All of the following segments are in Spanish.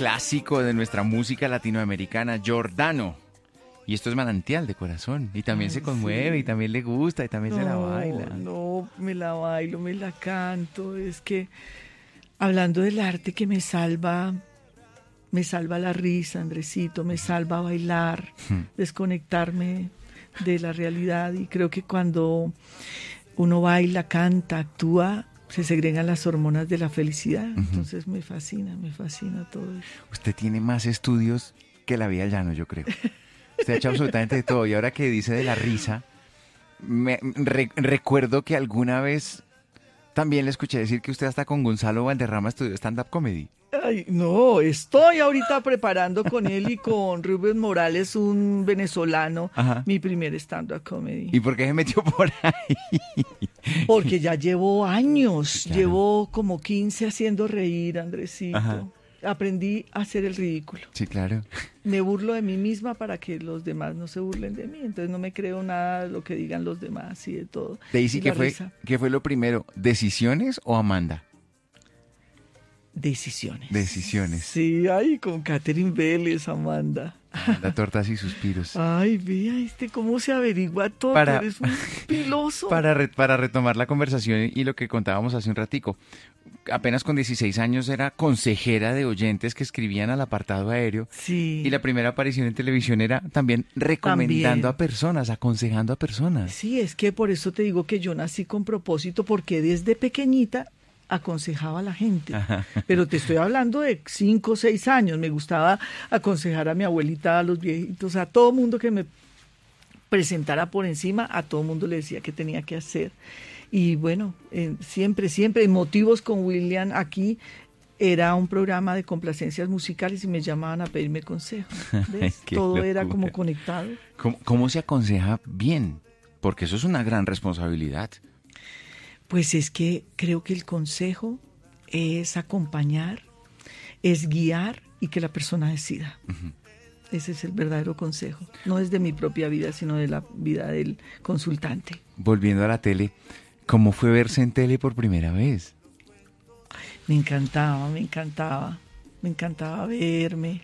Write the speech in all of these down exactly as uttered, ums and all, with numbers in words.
clásico de nuestra música latinoamericana, Giordano. Y esto es Manantial de Corazón. Y también Ay, se conmueve, sí. y también le gusta, y también se la No, baila. no, me la bailo, me la canto. Es que hablando del arte que me salva, me salva la risa, Andresito, me salva bailar, desconectarme de la realidad. Y creo que cuando uno baila, canta, actúa, se segregan las hormonas de la felicidad. Uh-huh. Entonces me fascina, me fascina todo eso. Usted tiene más estudios que la vida llano, yo creo. Usted ha hecho absolutamente de todo. Y ahora que dice de la risa, me re, recuerdo que alguna vez también le escuché decir que usted hasta con Gonzalo Valderrama estudió stand-up comedy. Ay, no, estoy ahorita preparando con él y con Rubén Morales, un venezolano, Ajá. mi primer stand-up comedy. ¿Y por qué se metió por ahí? Porque ya llevo años, claro. llevo como quince haciendo reír, Andresito. Ajá. Aprendí a hacer el ridículo. Sí, claro. Me burlo de mí misma para que los demás no se burlen de mí. Entonces no me creo nada de lo que digan los demás y de todo. Daisy, ¿qué fue, ¿qué fue lo primero? ¿Decisiones o Amanda? Decisiones. Decisiones. Sí, ay, con Catherine Vélez, Amanda. Amanda Tortas y Suspiros. Ay, vea este cómo se averigua todo, para, eres un piloso. Para, re, para retomar la conversación y lo que contábamos hace un ratico. Apenas con dieciséis años era consejera de oyentes que escribían al apartado aéreo. Sí. Y la primera aparición en televisión era también recomendando también. a personas, aconsejando a personas. Sí, es que por eso te digo que yo nací con propósito, porque desde pequeñita aconsejaba a la gente, Ajá. pero te estoy hablando de cinco o seis años. Me gustaba aconsejar a mi abuelita, a los viejitos, a todo mundo que me presentara por encima, a todo mundo le decía qué tenía que hacer. Y bueno, eh, siempre, siempre, en Motivos con William, aquí era un programa de complacencias musicales y me llamaban a pedirme consejos. ¿Ves? Todo locura. Era como conectado. ¿Cómo, ¿Cómo se aconseja bien? Porque eso es una gran responsabilidad. Pues es que creo que el consejo es acompañar, es guiar y que la persona decida. Uh-huh. Ese es el verdadero consejo. No es de mi propia vida, sino de la vida del consultante. Volviendo a la tele, ¿cómo fue verse en tele por primera vez? Me encantaba, me encantaba. Me encantaba verme.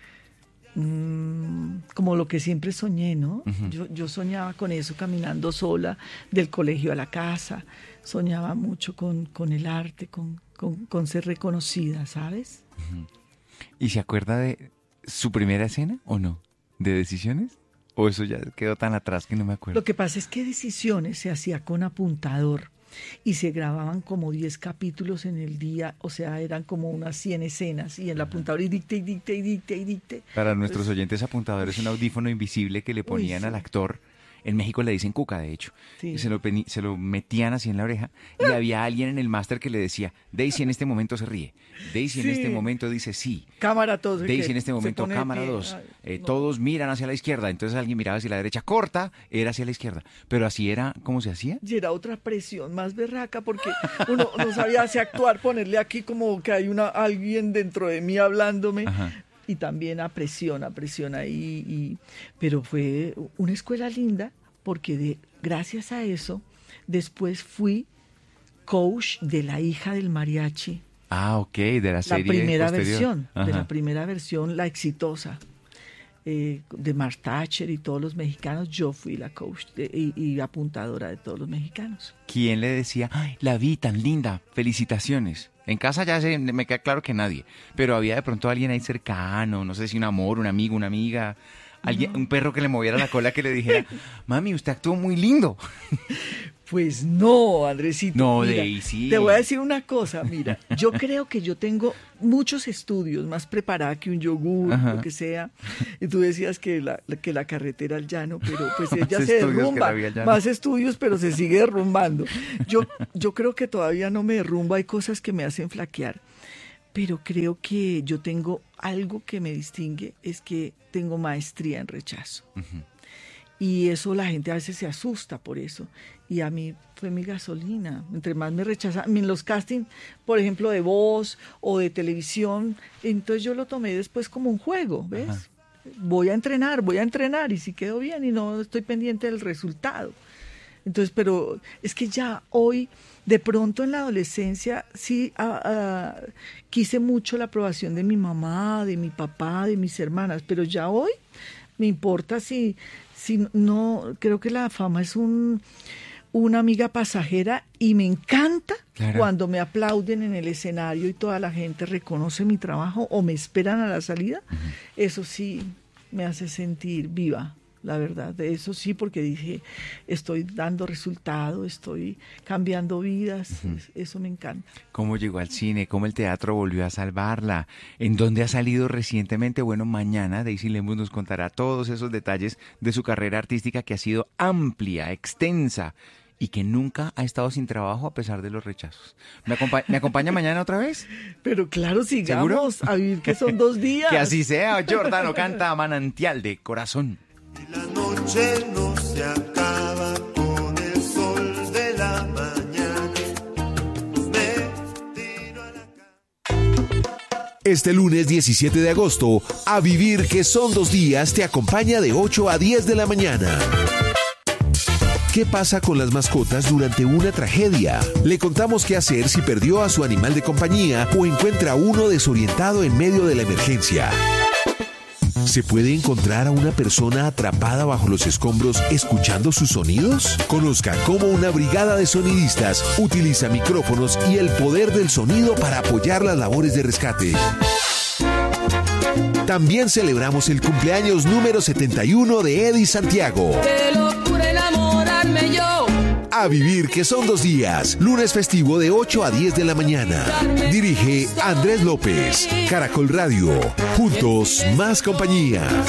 Mm, como lo que siempre soñé, ¿no? Uh-huh. Yo, yo soñaba con eso, caminando sola del colegio a la casa. Soñaba mucho con, con el arte, con, con, con ser reconocida, ¿sabes? Uh-huh. ¿Y se acuerda de su primera escena o no? ¿De Decisiones? ¿O eso ya quedó tan atrás que no me acuerdo? Lo que pasa es que Decisiones se hacía con apuntador y se grababan como diez capítulos en el día, o sea, eran como unas cien escenas y en el apuntador y dicte, y dicte, y dicte, y dicte. Para nuestros pues, oyentes, apuntador es un audífono invisible que le ponían uy, sí. al actor. En México le dicen cuca, de hecho. Sí. Se, lo, se lo metían así en la oreja y había alguien en el máster que le decía, Daisy en este momento se ríe, Daisy sí. en este momento dice sí. Cámara todos. Daisy en este momento cámara dos. Eh, no. Todos miran hacia la izquierda, entonces alguien miraba hacia la derecha, corta, era hacia la izquierda. Pero así era, ¿cómo se hacía? Y era otra presión más berraca porque uno no sabía hacia actuar, ponerle aquí como que hay una alguien dentro de mí hablándome. Ajá. Y también a presión, a presión ahí. Y, pero fue una escuela linda porque de, gracias a eso después fui coach de la hija del mariachi. Ah, ok, de la serie La primera posterior. versión, Ajá. de la primera versión, la exitosa. Eh, de Mark Thatcher y todos los mexicanos, yo fui la coach de, y, y apuntadora de todos los mexicanos. ¿Quién le decía, ay, la vi tan linda, felicitaciones? En casa ya se, me queda claro que nadie, pero había de pronto alguien ahí cercano, no sé si un amor, un amigo, una amiga, alguien, no. un perro que le moviera la cola que le dijera, mami, usted actuó muy lindo. Pues no, Andresito. No, mira, Daisy. Te voy a decir una cosa, mira, yo creo que yo tengo muchos estudios, más preparada que un yogur, Ajá. lo que sea. Y tú decías que la, que la carretera al llano, pero pues ella se derrumba. Más estudios, pero se sigue derrumbando. Yo, yo creo que todavía no me derrumbo, hay cosas que me hacen flaquear. Pero creo que yo tengo algo que me distingue, es que tengo maestría en rechazo. Uh-huh. Y eso la gente a veces se asusta por eso. Y a mí fue mi gasolina. Entre más me rechazaban, en los castings, por ejemplo, de voz o de televisión, entonces yo lo tomé después como un juego, ¿ves? Ajá. Voy a entrenar, voy a entrenar, y si quedo bien y no estoy pendiente del resultado. Entonces, pero es que ya hoy De pronto en la adolescencia sí uh, uh, quise mucho la aprobación de mi mamá, de mi papá, de mis hermanas, pero ya hoy me importa si, si no, creo que la fama es un, una amiga pasajera y me encanta claro. cuando me aplauden en el escenario y toda la gente reconoce mi trabajo o me esperan a la salida, uh-huh. eso sí me hace sentir viva. La verdad, de eso sí, porque dije, estoy dando resultado, estoy cambiando vidas, uh-huh. eso me encanta. ¿Cómo llegó al cine? ¿Cómo el teatro volvió a salvarla? ¿En dónde ha salido recientemente? Bueno, mañana Daisy Lemus nos contará todos esos detalles de su carrera artística que ha sido amplia, extensa y que nunca ha estado sin trabajo a pesar de los rechazos. ¿Me, acompa- ¿me acompaña mañana otra vez? Pero claro, sigamos, ¿seguro? A vivir que son dos días. Que así sea, Giordano canta Manantial de Corazón. Y la noche no se acaba con el sol de la mañana. Me tiro a la... Este lunes diecisiete de agosto, A Vivir que son dos días te acompaña de ocho a diez de la mañana. ¿Qué pasa con las mascotas durante una tragedia? Le contamos qué hacer si perdió a su animal de compañía o encuentra uno desorientado en medio de la emergencia. ¿Se puede encontrar a una persona atrapada bajo los escombros escuchando sus sonidos? Conozca cómo una brigada de sonidistas utiliza micrófonos y el poder del sonido para apoyar las labores de rescate. También celebramos el cumpleaños número setenta y uno de Eddie Santiago. ¡Qué locura enamorarme yo! A Vivir que son dos días, lunes festivo de ocho a diez de la mañana. Dirige Andrés López, Caracol Radio. Juntos, más compañía.